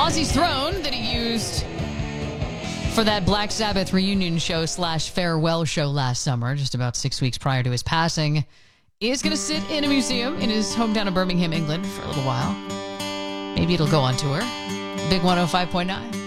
Ozzy's throne that he used for that Black Sabbath reunion show / farewell show last summer, just about 6 weeks prior to his passing, is going to sit in a museum in his hometown of Birmingham, England for a little while. Maybe it'll go on tour. Big 105.9.